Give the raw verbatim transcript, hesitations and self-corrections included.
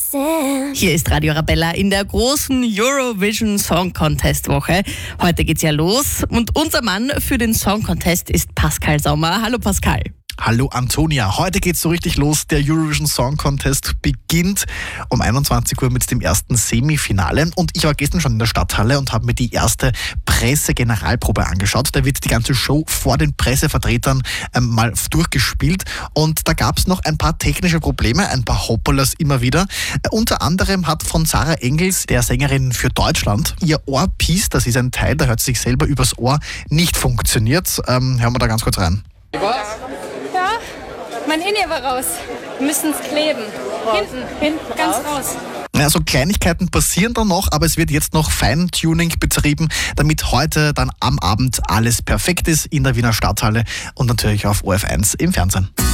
listen. Hier ist Radio Arabella in der großen Eurovision Song Contest Woche. Heute geht's ja los und unser Mann für den Song Contest ist Pascal Sommer. Hallo Pascal. Hallo Antonia, heute geht's so richtig los. Der Eurovision Song Contest beginnt um einundzwanzig Uhr mit dem ersten Semifinale. Und ich war gestern schon in der Stadthalle und habe mir die erste Presse-Generalprobe angeschaut. Da wird die ganze Show vor den Pressevertretern ähm, mal durchgespielt. Und da gab's noch ein paar technische Probleme, ein paar Hoppalas immer wieder. Äh, unter anderem hat von Sarah Engels, der Sängerin für Deutschland, ihr Ohrpiece, das ist ein Teil, da hört sie sich selber übers Ohr, nicht funktioniert. Ähm, hören wir da ganz kurz rein. Ja, mein In-Ear war raus. Wir müssen es kleben. Hinten, hinten, ganz raus. Ja, so Kleinigkeiten passieren dann noch, aber es wird jetzt noch Feintuning betrieben, damit heute dann am Abend alles perfekt ist in der Wiener Stadthalle und natürlich auf O R F eins im Fernsehen.